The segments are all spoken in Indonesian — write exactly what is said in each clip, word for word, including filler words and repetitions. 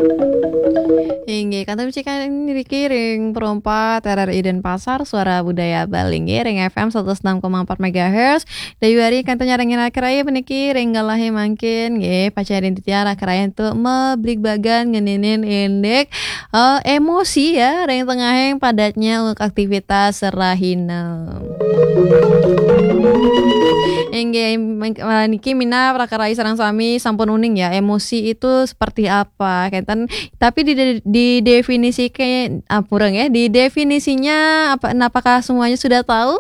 Inggih, kantor cikan Riki ring perempat R R I Denpasar, Suara Budaya Bali nggih, ring F M seratus enam koma empat megahertz. Dayu hari kantor nyaringin akraya peniki ring galahe mangkin nggih, pacarin titiar akraya untuk meblik bagan ngeninin indek eh, emosi ya, ring tengaheng padatnya untuk aktivitas serahina. Inggih, niki mina prakarai sareng sami sampun uning ya, emosi itu seperti apa kaitan, tapi di di definisi kayak apurang ya, di definisinya apa, apakah semuanya sudah tahu?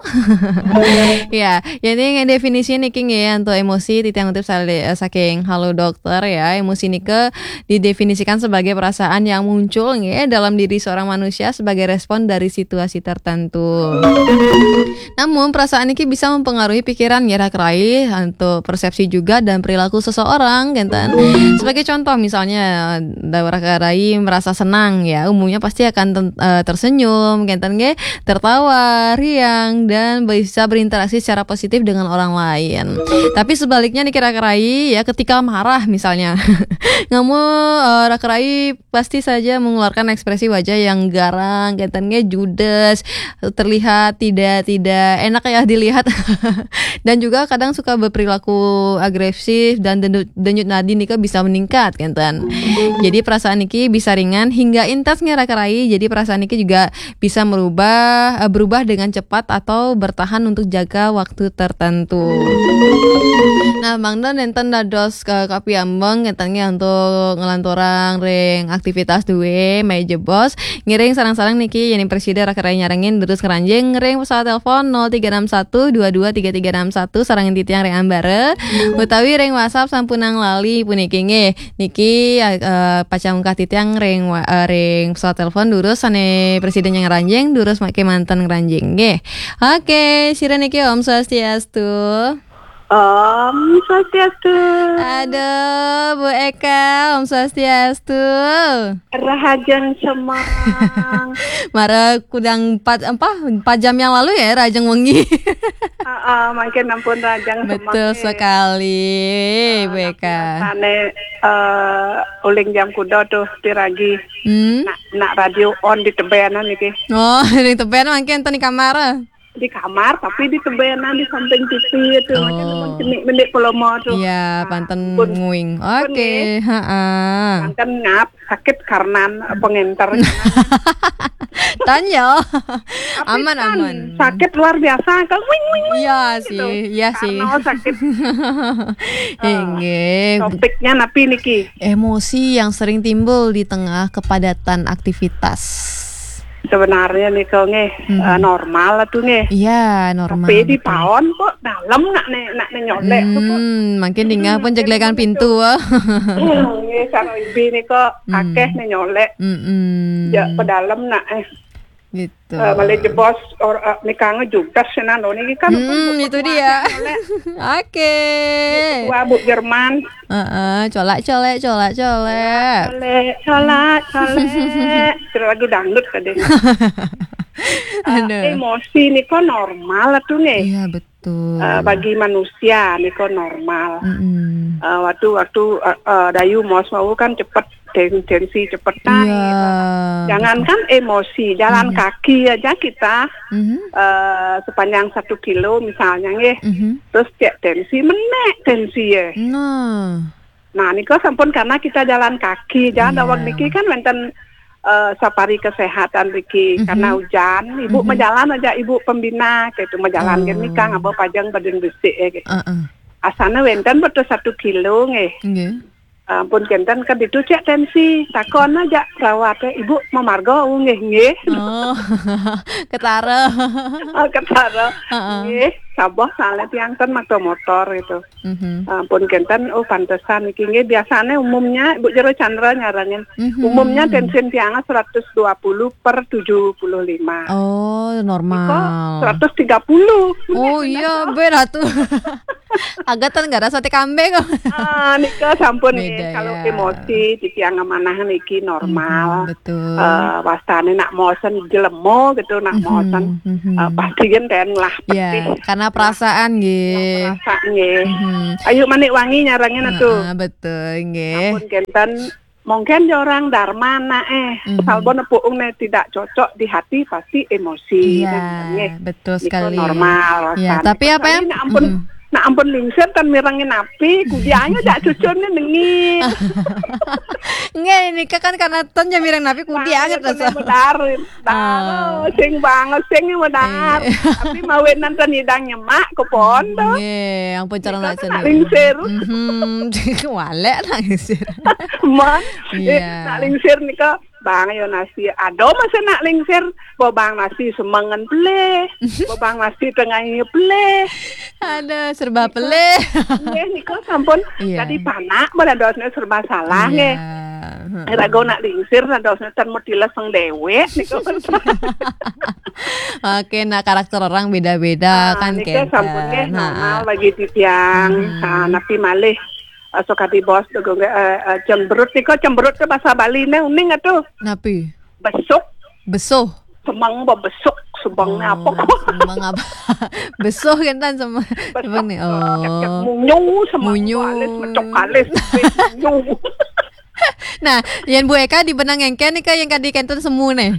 Ya, jadi definisi niki nggih untuk emosi titiang utip saking Halo Dokter ya, emosi nike didefinisikan sebagai perasaan yang muncul nggih dalam diri seorang manusia sebagai respon dari situasi tertentu. Namun perasaan ini bisa mempengaruhi pikiran ya rakyat untuk persepsi juga dan perilaku seseorang genten. Sebagai contoh misalnya daerah rakyat merasa senang ya, umumnya pasti akan ten- uh, tersenyum genten ge, tertawa, riang dan bisa berinteraksi secara positif dengan orang lain. Tapi sebaliknya nih kira-kirai ya, ketika marah misalnya ngamu uh, rakyat pasti saja mengeluarkan ekspresi wajah yang garang genten ge, judes, terlihat tidak tidak enak ya dilihat. Dan juga kadang suka berperilaku agresif dan denyut, denyut nadi nika bisa meningkat kan. Jadi perasaan niki bisa ringan hingga intens ngerakai. Jadi perasaan niki juga bisa merubah berubah dengan cepat atau bertahan untuk jaga waktu tertentu. Nah, Bang Don enten dados ke kapiambang ngetangnya untuk ngelanturang ring aktivitas duwe meja bos ngiring sarang-sarang niki yani presiden rakerai nyarengin terus keranjing ngiring pesawat telepon nol tiga enam satu dua dua tiga tiga enam satu sarangin titiang ring ambare utawi ring WhatsApp sampunang lali puniki nggih niki uh, pacamungkah titiang ring uh, ring pesawat telepon durus sane presiden yang ranjing durus make mantan ranjing nggih. Oke, sira niki Om Swastiastu. Om Swastiastu. Aduh, Bu Eka, Om Swastiastu. Rahajeng Semang. Mara kudang empat apa empat jam yang lalu ya Rajeng wengi. uh, uh, Makin ampun Rajeng Semang. Betul sekali, uh, Bu Eka. Tane uh, uling jam kuda tuh diragi. Hmm? Nak, nak radio on di tebenan iki. Oh, di tebenan mungkin enten di kamar. Di kamar tapi di tebenan di samping T V itu. Oh. Macam temen cenik mendik polomo tuh. Iya, panten Pun- nguing. pun Oke, heeh. Kan ngap sakit karena pengenter. Tanya. Tapi Aman kan aman. sakit luar biasa kan wing wing wing. Iya gitu. sih, iya sih. Karena sakit. Inggih. Topiknya napi niki. Emosi yang sering timbul di tengah kepadatan aktivitas. Sebenarnya nih kau nge Hmm. uh, normal lah tuh nge. Iya, normal. Tapi di betul. paon kok dalam nak ne nak ne nyolek tuh kok. Hmm, makin tinggal pun jeglekan pintu. ah. Nge sarang ibi nih kok Hmm. akeh ne nyolek. Mm-mm. Ya ke dalam nak eh Gitu. uh, balik jebos or uh, nikah juga senan lo niki kan. Hmm, itu dia. Oke. Wah bu Jerman. Heeh, colak colek colak colek. Colek, colak, colek. Terus lagu dangdut kadang. Uh, Aduh. emosi nih kok normal lah tuh nih. Iya, betul. Uh, bagi manusia nih kok normal. Mm-mm. Uh, waktu waktu uh, uh, Dayu mos mau kan cepet ten- tensi cepet naik. Iya. Jangankan emosi, jalan Mhm. kaki aja kita Mhm. uh, sepanjang satu kilo misalnya nggih. Mhm. Terus cek tensi menek tensi ya. Nah. Nah niko sampun karena kita jalan kaki, jangan Iya. dawang niki kan wonten uh, safari kesehatan Riki Mhm. karena hujan, ibu Mhm. menjalan aja ibu pembina gitu menjalan Oh. gini kan ngapa pajang badan besi ya gitu. Heeh. Asana wenten betul satu kilo nggih. Nggih. Ampun kenten kan itu cek tensi takon aja perawatnya ibu memargo nggih nggih. Oh. Ketara. Oh, ketara Heeh. nggih sabah salet yang ten motor motor itu. Mhm. Ampun kenten oh pantesan iki nggih biasanya umumnya Ibu Jero Chandra nyarangin Mhm. umumnya tensin tiangnya seratus dua puluh per tujuh puluh lima. Oh, Kok normal. seratus tiga puluh. Oh iya, beda tuh. Agak kan nggak ada sate kambing. Ah, nika sampun Beda nih kalau ya. emosi di tiang manahan iki normal. Mhm, betul. Eh wastane nak mosen jelemo gitu nak Mhm, mosen mhm. eh, pasti kan ten lah Ya, peti karena perasaan nggih. rasanya. Mhm. Ayo manik wangi nyarangin atuh. Heeh, betul nggih. Ampun kenten mungkin orang Dharma na eh Mhm. salbon puung ne tidak cocok di hati pasti emosi. Iya, Nah, betul Niko sekali. normal. Iya, kan. tapi apa Kali yang nak ampun mhm. nak ampun lingser kan mirangin api, kudianya jak cucurnya dengin. Enggak ini kan karena ton jam mirang napi kudi anget rasa. Medarin. Ah. Daro, sing banget sing medar. Eh. Tapi mawin nanti nidang nyemak ke pondok. Nggih, ampun cara Niko nak kan nak lingsir. Mhm. Walek lah lingsir. Man, Iya. eh, nak lingsir nika bang yo nasi ado masa nak lingsir bobang nasi semangan ple bobang nasi tengah ple Ada serba pele. nggih nika sampun Iya. tadi panak pada dosnya serba salah nggih Iya. rago nak lingsir na dosnya tan mutila sang dewe nika Oke, nah karakter orang beda-beda kan nika Ken. sampun nggih Nah, normal bagi titiang Hmm. ah, napi malih uh, sokati bos dogo uh, uh, cemberut nika cemberut ke bahasa Bali ne uning atuh napi? besuk Besuh. semang ba besuk subang Oh, apa Sembang apa? Besuh kan tan sama Sembang nih. Oh. munyu semang Munyu. alis mencok alis munyu Nah, yang Bu Eka di benang engken nih kak yang kadi kentun semu nih.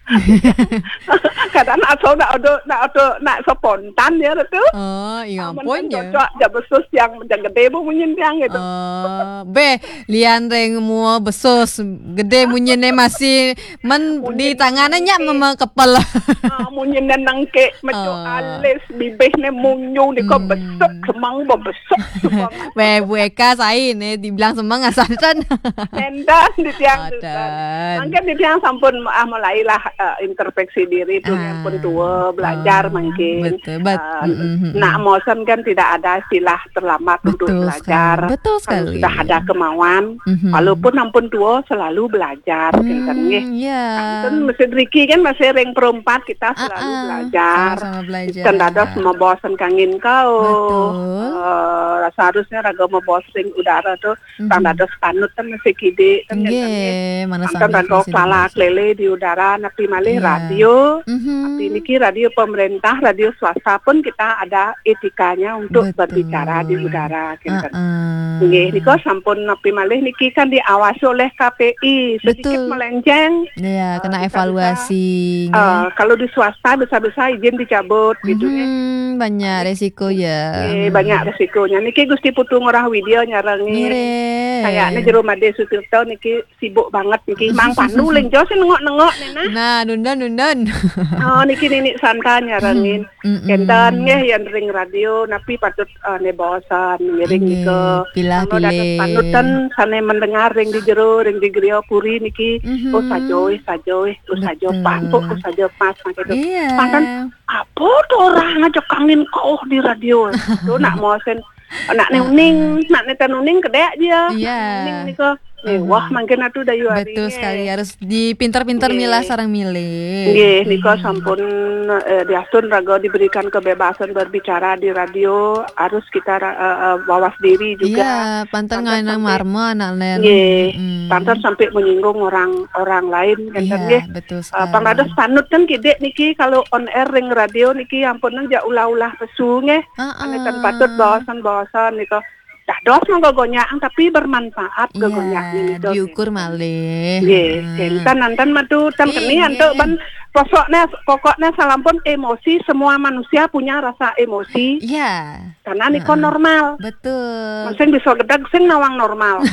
kadang nak so nak ada nak ada nak spontan ya tu Oh, iya ampun ya. cocok jam besus yang yang gede bu munyin tiang gitu Oh, be lian reng mua besus gede munyene masih men di tangannya nyak mama kepala. Ah, munyin dan nangke mencok Oh. alis bibih ne munyu ni kau Hmm. besuk semang ba besuk semang Be Bu Eka saya nih dibilang semang asalkan. Nendan di tiang tu Adan. mungkin di tiang sampun ah, mulailah uh, introspeksi diri tu yang pun tua belajar Ah, mungkin betul, bet- uh, mm-mm. nak mosen kan tidak ada istilah terlambat untuk Betul belajar sekali, betul kalau sekali. sudah ada kemauan Mhm. walaupun ampun tua selalu belajar kan nggih. Hmm, ya. Kan masih Riki kan masih ring perempat kita selalu Ah, ah, belajar. sama-sama belajar. Dan ada semua bosan kangin kau. Betul. Eh, rasa harusnya raga mau bosan udara tuh. Mhm. Tang ada panut kan masih kide kan Nggih, mana kan sampai raga fungsi kepala dan klele di udara napi malih Iya. radio. Mhm. Tapi niki radio pemerintah, radio swasta pun kita ada etikanya untuk Betul. berbicara di udara kan. Ah, ah. Nggih, niko sampun napi malih niki kan diawasi oleh K P I sedikit Betul. melenceng. Iya, kena bisa-bisa, evaluasi. Eh, kalau di swasta bisa-bisa izin dicabut gitu nya. Mhm, banyak resiko ya. Eh, banyak resikonya. Niki Gusti Putu Ngurah Widya nyarangi. Ngire. Kayaknya jero Made Sutirto niki sibuk banget niki Mang Pandu lenjo sih nengok-nengok nena. Nah, nundan nundan. Oh niki Nini Santa nyarangin. Mm-mm. Kentan nggih yang ring radio napi patut uh, ne bosan ngiring Nggih, niko. pilah-pilih. Panutan sane mendengar ring di jero ring di griya puri niki. Mhm. Oh sajoy sajoy oh sajo Betul. pampuk oh sajo pas gitu. Iya. Pantan apa tuh orang ngajak angin kau di radio. Tuh nak mosen nak neuning, nak neta nuning kedek dia. Iya. Nuning niko. Eh, wah mungkin atuh dayu hari. Betul sekali, harus dipintar-pintar Nggih. milah sarang milih. Nggih, niko sampun eh, diatur raga diberikan kebebasan berbicara di radio, harus kita eh, eh, bawas diri juga. Iya, pantan Pantan nganang sampai- marmo anak len. Nggih, Mm. pantan sampai menyinggung orang orang lain kan Iya, nggih. betul Uh, sekali. Pangados panut kan kide niki kalau on air ring radio niki ampun ja ulah-ulah pesu nggih. Ah, ah. Anekan patut bawasan-bawasan niko. Dah dos mah gogonyang tapi bermanfaat Iya, gogonyangnya niko. diukur malih. Nggih, Hmm. kentan nantan matu tan keni Iya. antuk ban pokoknya pokoknya salampun emosi, semua manusia punya rasa emosi Iya, karena niko normal. betul. Sing bisa gedag sing nawang normal.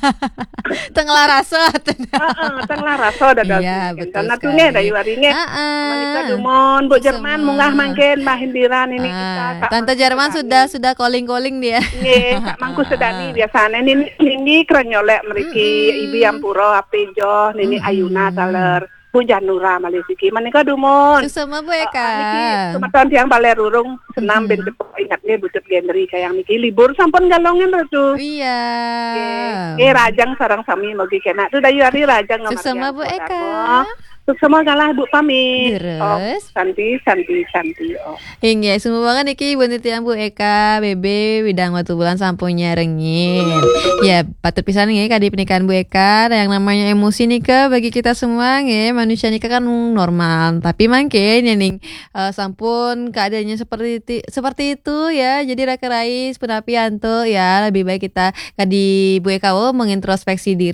Tenglah rasa. Heeh, teng lah rasa dadak. Iya, betul Kentan sekali. nge dayu aringe. Heeh. Manika dumon Bu Jerman Semua. munggah mangken Mbah Hindiran ini Ah, kita. Kak Tante Mangku Jerman Sedani. sudah sudah calling-calling dia. Nggih, Kak Mangku Sedani biasane nini nini krenyolek mriki Mm-mm. Ibi Ampuro Apejo nini Mm-mm. Ayuna taler Bu Janura Malisiki manika dumon. Susama Bu Ah, Eka. ah, niki kematon tiang Balerurung senam ben cepet ingatnya butut gendri kayak niki libur sampun galongan ratu. Iya. Eh rajang sarang sami magi kena tu dayu hari rajang Susama Bu Eka. Suksema galah Bu pamit. Terus? Oh, santi santi santi. Oh. Hingga semua banget niki ibu titian Bu Eka, Bebe, bidang waktu bulan sampunya rengin. Ya patut pisan nge kadi pernikahan Bu Eka, ada yang namanya emosi nih ke bagi kita semua nge, manusia nikah kan normal, tapi mungkin ning eh, sampun keadaannya seperti itu, seperti itu ya. Jadi raka rais penapian tuh ya lebih baik kita kadi Bu Eka oh, mengintrospeksi diri.